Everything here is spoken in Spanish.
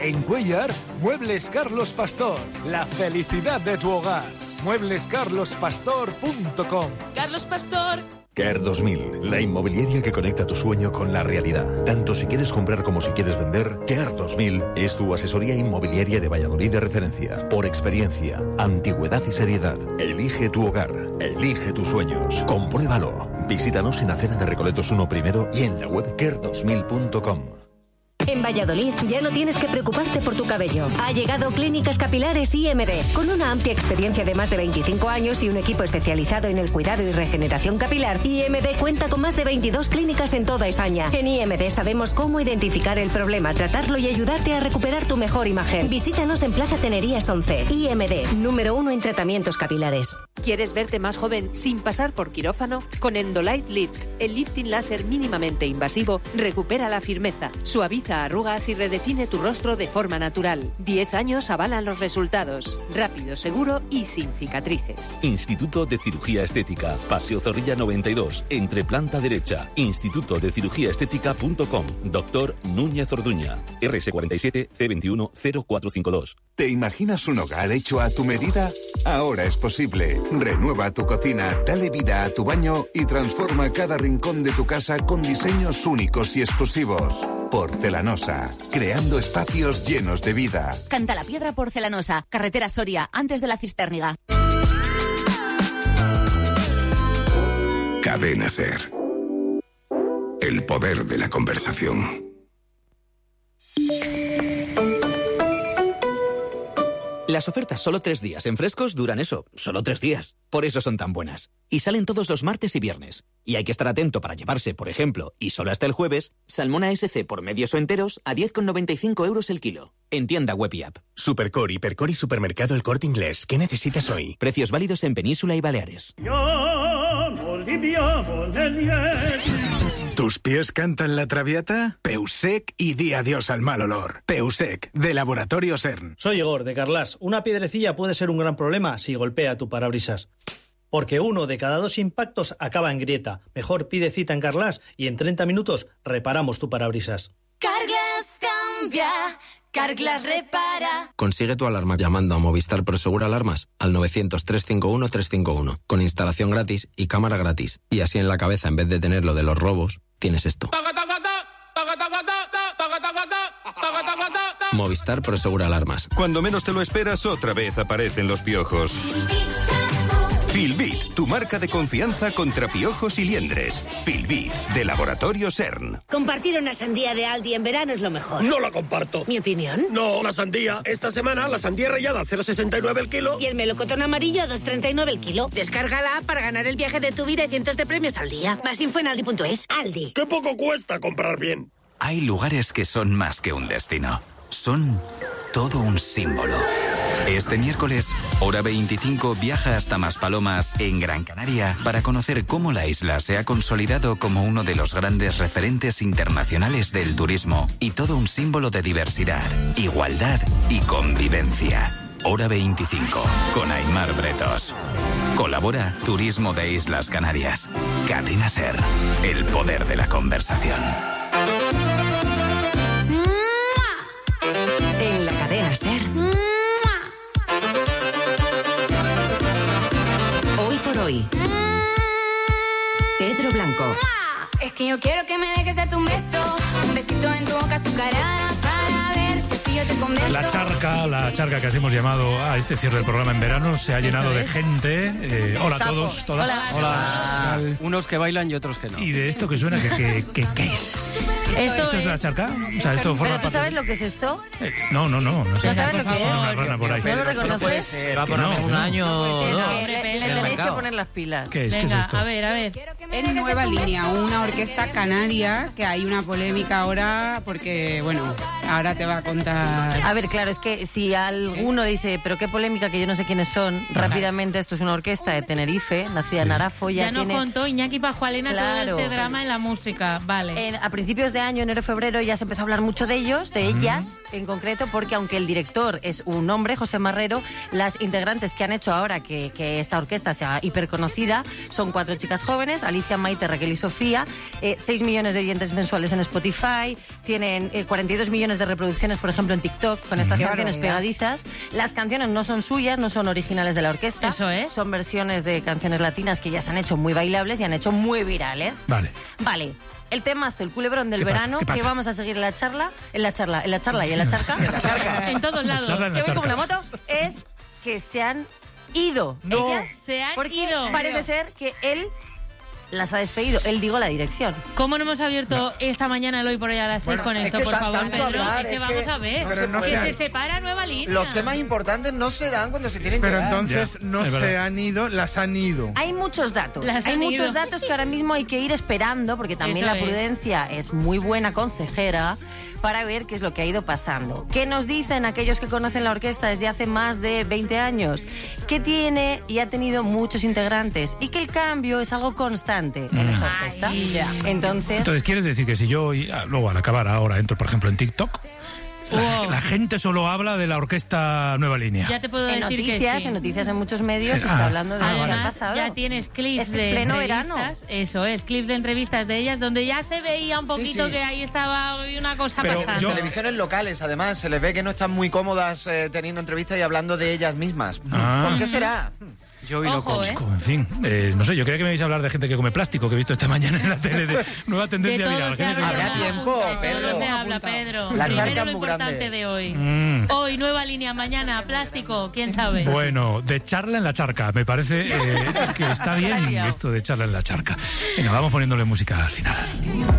En Cuéllar, Muebles Carlos Pastor. La felicidad de tu hogar. mueblescarlospastor.com. Carlos Pastor. Care 2000, la inmobiliaria que conecta tu sueño con la realidad. Tanto si quieres comprar como si quieres vender, Care 2000 es tu asesoría inmobiliaria de Valladolid de referencia. Por experiencia, antigüedad y seriedad. Elige tu hogar, elige tus sueños. Compruébalo. Visítanos en Acera de Recoletos 1 primero y en la web care2000.com. En Valladolid ya no tienes que preocuparte por tu cabello. Ha llegado Clínicas Capilares IMD, con una amplia experiencia de más de 25 años y un equipo especializado en el cuidado y regeneración capilar. IMD cuenta con más de 22 clínicas en toda España. En IMD sabemos cómo identificar el problema, tratarlo y ayudarte a recuperar tu mejor imagen. Visítanos en Plaza Tenerías 11. IMD, número 1 en tratamientos capilares. ¿Quieres verte más joven sin pasar por quirófano? Con Endolight Lift, el lifting láser mínimamente invasivo recupera la firmeza, suaviza arrugas y redefine tu rostro de forma natural. 10 años avalan los resultados. Rápido, seguro y sin cicatrices. Instituto de Cirugía Estética, Paseo Zorrilla 92, entre planta derecha. institutodecirugíaestética.com. Doctor Núñez Orduña. RS47 C21 0452. ¿Te imaginas un hogar hecho a tu medida? Ahora es posible. Renueva tu cocina, dale vida a tu baño y transforma cada rincón de tu casa con diseños únicos y exclusivos. Porcelanosa, creando espacios llenos de vida. Cantalapiedra Porcelanosa, carretera Soria, antes de la Cistérniga. Cadena SER. El poder de la conversación. Las ofertas solo 3 días en Frescos duran eso, solo 3 días. Por eso son tan buenas. Y salen todos los martes y viernes. Y hay que estar atento para llevarse, por ejemplo, y solo hasta el jueves, salmón SC por medios o enteros a 10,95 € el kilo. En tienda web y app. Supercore, Hipercore y Supermercado El Corte Inglés. ¿Qué necesitas hoy? Precios válidos en Península y Baleares. ¿Tus pies cantan la Traviata? Peusec y di adiós al mal olor. Peusec, de Laboratorio CERN. Soy Igor, de Carlas. Una piedrecilla puede ser un gran problema si golpea tu parabrisas. Porque 1 de cada 2 impactos acaba en grieta. Mejor pide cita en Carlas y en 30 minutos reparamos tu parabrisas. Carglass cambia, Carglass repara. Consigue tu alarma llamando a Movistar Prosegur Alarmas al 900-351-351, con instalación gratis y cámara gratis. Y así en la cabeza, en vez de tener lo de los robos, tienes esto. Movistar Prosegur Alarmas. Cuando menos te lo esperas, otra vez aparecen los piojos. Filbit, tu marca de confianza contra piojos y liendres. Filbit, de Laboratorio CERN. Compartir una sandía de Aldi en verano es lo mejor. No la comparto. ¿Mi opinión? No, la sandía. Esta semana la sandía rallada 0,69 el kilo. Y el melocotón amarillo 2,39 el kilo. Descárgala para ganar el viaje de tu vida y cientos de premios al día. Más info en aldi.es. Aldi. ¡Qué poco cuesta comprar bien! Hay lugares que son más que un destino. Son todo un símbolo. Este miércoles, Hora 25 viaja hasta Maspalomas, en Gran Canaria, para conocer cómo la isla se ha consolidado como uno de los grandes referentes internacionales del turismo y todo un símbolo de diversidad, igualdad y convivencia. Hora 25, con Aimar Bretos. Colabora Turismo de Islas Canarias. Cadena SER, el poder de la conversación. En la cadena SER. Hoy por hoy. Pedro Blanco. Es que yo quiero que me dejes darte un beso, un besito en tu boca azucarada para ver si yo te convenzo. La charca que así hemos llamado a este cierre del programa en verano se ha llenado de gente. Hola a todos, todas. Hola. Unos que bailan y otros que no. ¿Y de esto que suena? ¿Qué es? ¿Esto es la charca? O sea, esto forma ¿Pero tú sabes lo que es esto? No sé. ¿No sabes lo que es? Una rana por ahí. ¿No lo reconoces? Va a poner un año. Le tenéis que poner las pilas. ¿Qué es? Venga, ¿Qué es esto? a ver. Es Nueva Línea, una orquesta canaria que hay una polémica ahora porque, bueno, ahora te va a contar. A ver, claro, es que si alguno dice, pero qué polémica, que yo no sé quiénes son, rápidamente, esto es una orquesta de Tenerife, nacida en Arafo. Ya nos contó Iñaki Pajualena todo este drama en la música, vale. A principios de año, enero-febrero, ya se empezó a hablar mucho de ellos, de ellas en concreto, porque aunque el director es un hombre, José Marrero, las integrantes que han hecho ahora que esta orquesta sea hiperconocida son 4 chicas jóvenes, Alicia, Maite, Raquel y Sofía, 6 millones de oyentes mensuales en Spotify, tienen 42 millones de reproducciones, por ejemplo, en TikTok, con estas canciones pegadizas. Las canciones no son suyas, no son originales de la orquesta. Eso es. Son versiones de canciones latinas que ya se han hecho muy bailables y han hecho muy virales. Vale. El temazo, el culebrón del verano, que vamos a seguir en la charla y en la charca. En todos lados. Que voy como una moto, es que se han ido. No. Ellas Se han porque ido. parece ser que él las ha despedido. Él, digo, la dirección. ¿Cómo no hemos abierto esta mañana el Hoy por Hoy a las 6 con esto, por favor, Pedro? Es que vamos a ver. Que se separa Nueva Línea. Los temas importantes no se dan cuando se tienen que Pero dar. entonces no se han ido, las han ido. Hay muchos datos. Hay muchos datos que ahora mismo hay que ir esperando, porque también Eso la prudencia es muy buena consejera, para ver qué es lo que ha ido pasando. ¿Qué nos dicen aquellos que conocen la orquesta desde hace más de 20 años? Que tiene y ha tenido muchos integrantes y que el cambio es algo constante en esta orquesta. Entonces, ¿quieres decir que si yo luego al acabar ahora entro, por ejemplo, en TikTok, la gente solo habla de la orquesta Nueva Línea? Ya te puedo decir noticias, que sí. En noticias en muchos medios se está hablando de lo que ha Además, pasado. ya tienes clips Es que es de pleno entrevistas. verano. Eso es, clips de entrevistas de ellas donde ya se veía un poquito que ahí estaba una cosa pasando. En televisiones locales, además, se les ve que no están muy cómodas teniendo entrevistas y hablando de ellas mismas. ¿Por qué será? Yo y lo conozco, en fin. No sé, yo creía que me ibais a hablar de gente que come plástico, que he visto esta mañana en la tele de nueva tendencia viral. Habrá tiempo, Pedro. Se habla, Pedro. La Primero charca lo muy importante grande. de hoy. Hoy, Nueva Línea, mañana, plástico, quién sabe. Bueno, de charla en la charca. Me parece que está bien esto de charla en la charca. Venga, vamos poniéndole música al final.